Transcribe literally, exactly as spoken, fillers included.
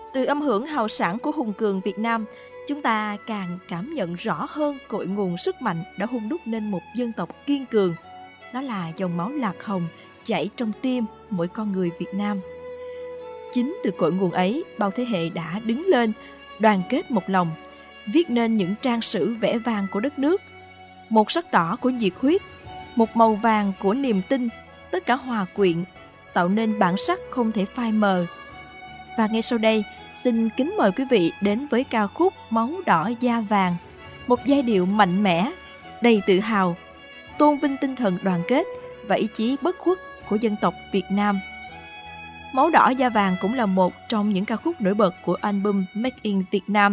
Từ âm hưởng hào sảng của hùng cường Việt Nam, chúng ta càng cảm nhận rõ hơn cội nguồn sức mạnh đã hun đúc nên một dân tộc kiên cường. Đó là dòng máu lạc hồng chảy trong tim mỗi con người Việt Nam. Chính từ cội nguồn ấy, bao thế hệ đã đứng lên, đoàn kết một lòng, viết nên những trang sử vẻ vang của đất nước. Một sắc đỏ của nhiệt huyết, một màu vàng của niềm tin, tất cả hòa quyện, tạo nên bản sắc không thể phai mờ. Và ngay sau đây, xin kính mời quý vị đến với ca khúc Máu đỏ da vàng, một giai điệu mạnh mẽ, đầy tự hào, tôn vinh tinh thần đoàn kết và ý chí bất khuất của dân tộc Việt Nam. Máu đỏ da vàng cũng là một trong những ca khúc nổi bật của album Made in Việt Nam